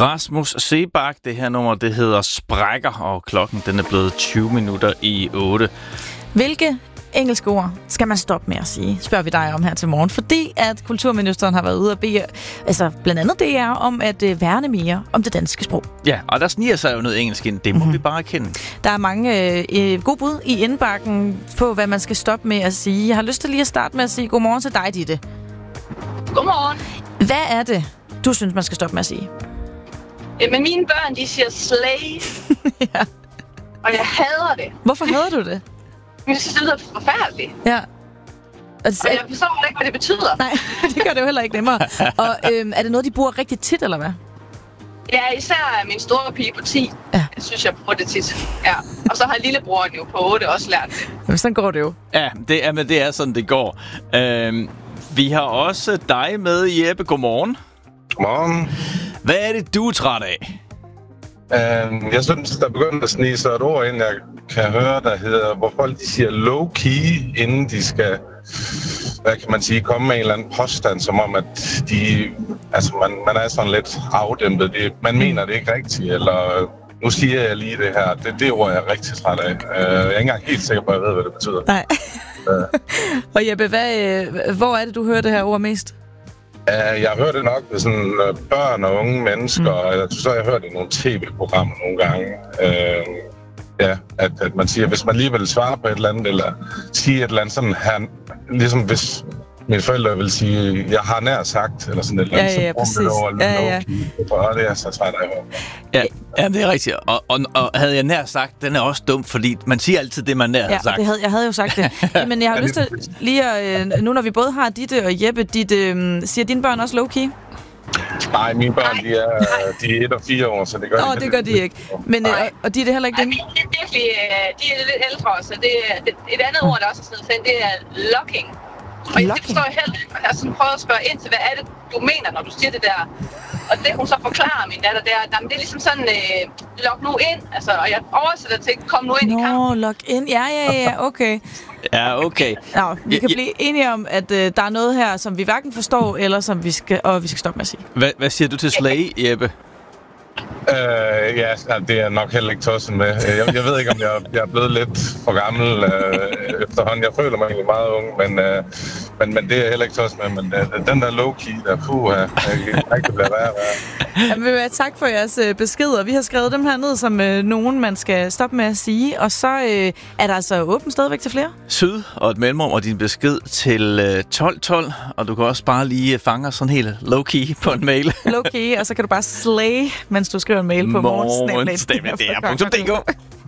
Rasmus Seebach, det her nummer, det hedder Sprækker, og klokken den er blevet 7:20. Hvilke engelske ord skal man stoppe med at sige, spørger vi dig om her til morgen, fordi at kulturministeren har været ude og bede, blandt andet DR, om at værne mere om det danske sprog. Ja, og der sniger sig jo noget engelsk ind, det må vi bare kende. Der er mange gode bud i indbakken på, hvad man skal stoppe med at sige. Jeg har lyst til lige at starte med at sige godmorgen til dig, Ditte. Godmorgen. Hvad er det, du synes, man skal stoppe med at sige? Men mine børn, de siger slay. Ja. Og jeg hader det. Hvorfor hader du det? Jeg synes, det lyder forfærdeligt. Ja. Og jeg forstår ikke, hvad det betyder. Nej, det gør det jo heller ikke nemmere. Og er det noget, de bruger rigtig tit, eller hvad? Ja, især min store pige på 10. Ja. Jeg synes, jeg bruger det tit. Ja. Og så har lillebroren jo på 8 også lært det. Jamen, sådan går det jo. Ja, det er sådan, det går. Vi har også dig med, Jeppe. Godmorgen. Godmorgen. Hvad er det, du er træt af? Jeg synes, der begynder at snige sig et ord ind, jeg kan høre, der hedder, hvor folk de siger low-key, inden de skal, hvad kan man sige, komme med en eller anden påstand, som om, at man er sådan lidt afdæmpet. Man mener det ikke rigtigt, eller nu siger jeg lige det her. Det ord er jeg rigtig træt af. Jeg er ikke engang helt sikker på, at jeg ved, hvad det betyder. Nej. Og Jeppe, hvor er det, du hører det her ord mest? Jeg hører det nok ved sådan børn og unge mennesker, så har jeg hørt det i nogle tv-programmer nogle gange. At man siger, hvis man lige vil svare på et eller andet, eller sige et eller andet sådan her, ligesom hvis mine forældre vil sige, jeg har nær sagt, eller sådan et eller andet, ja, præcis. Og det er så træt af. Ja, det er rigtigt. Og havde jeg nær sagt, den er også dum, fordi man siger altid det, man nær har sagt. Ja, jeg havde jo sagt det. Men jeg har lyst til lige at, nu når vi både har Ditte og Jeppe, siger dine børn også low-key? Nej, mine børn, de er 1 og 4 år, så det gør de. Det gør de ikke. Men, og de er det heller ikke dem? Det er virkelig, de er lidt ældre, så det er et andet ord, der også er sådan noget, det er locking. Og det forstår jeg heller ikke. Jeg har sådan prøvet at spørge ind til, hvad er det, du mener, når du siger det der? Og det hun så forklarer min datter, det er ligesom sådan, log nu ind. Altså, og jeg oversætter til, kom nu ind i kampen. Log ind. Ja, okay. Ja, okay. Nå, vi kan blive enige om, at der er noget her, som vi hverken forstår, eller som vi skal stoppe med at sige. Hvad siger du til slay, Jeppe? Det er nok heller ikke tosset med. Jeg ved ikke, om jeg er blevet lidt for gammel efterhånden. Jeg føler mig egentlig meget ung, men det er heller ikke tosset med. Men den der low-key, der jeg ikke bliver værre. Jamen, tak for jeres beskeder. Vi har skrevet dem her ned som nogen, man skal stoppe med at sige. Og så er der altså åbent stadigvæk til flere. Syd og et mellemrum og din besked til 1212. Og du kan også bare lige fange os sådan helt low-key på en mail. Low-key, og så kan du bare slay, mens du skriver en mail på morgensnabelag.dr.dk.